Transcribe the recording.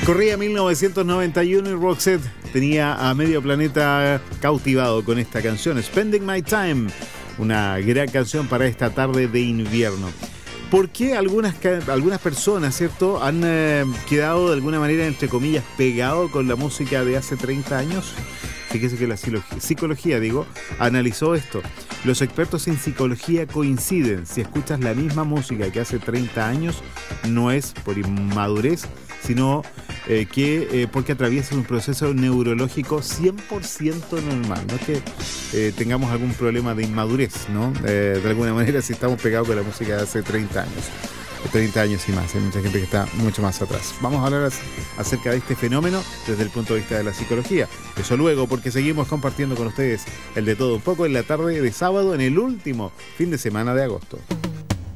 Corría 1991 y Roxette tenía a medio planeta cautivado con esta canción, Spending My Time, una gran canción para esta tarde de invierno. ¿Por qué algunas personas, cierto, han quedado de alguna manera, entre comillas, pegado con la música de hace 30 años? Fíjese que la psicología, analizó esto. Los expertos en psicología coinciden. Si escuchas la misma música que hace 30 años, no es por inmadurez, sino porque atraviesas un proceso neurológico 100% normal. No es que tengamos algún problema de inmadurez, ¿no? De alguna manera, si estamos pegados con la música de hace 30 años. 30 años y más, hay mucha gente que está mucho más atrás. Vamos a hablar acerca de este fenómeno desde el punto de vista de la psicología. Eso luego, porque seguimos compartiendo con ustedes el de todo un poco en la tarde de sábado, en el último fin de semana de agosto.